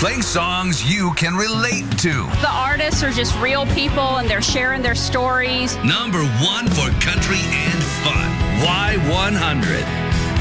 playing songs you can relate to. The artists are just real people, and they're sharing their stories. Number one for country and fun. Y100.